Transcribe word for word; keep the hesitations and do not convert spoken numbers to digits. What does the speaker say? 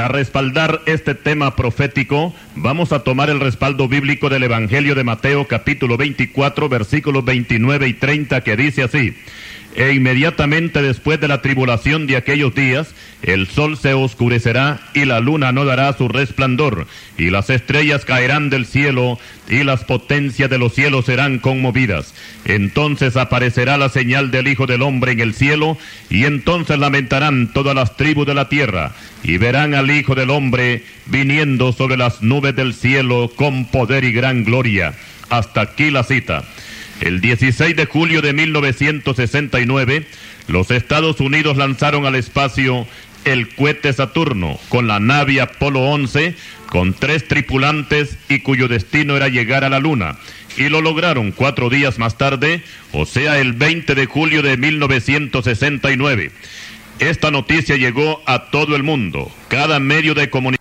A respaldar este tema profético, vamos a tomar el respaldo bíblico del Evangelio de Mateo, capítulo veinticuatro, versículos veintinueve y treinta, que dice así: E inmediatamente después de la tribulación de aquellos días, el sol se oscurecerá y la luna no dará su resplandor, y las estrellas caerán del cielo, y las potencias de los cielos serán conmovidas. Entonces aparecerá la señal del Hijo del Hombre en el cielo, y entonces lamentarán todas las tribus de la tierra, y verán al Hijo del Hombre viniendo sobre las nubes del cielo con poder y gran gloria. Hasta aquí la cita. El dieciséis de julio de mil novecientos sesenta y nueve, los Estados Unidos lanzaron al espacio el cohete Saturno con la nave Apolo once, con tres tripulantes y cuyo destino era llegar a la Luna. Y lo lograron cuatro días más tarde, o sea, el veinte de julio de mil novecientos sesenta y nueve. Esta noticia llegó a todo el mundo. Cada medio de comunicación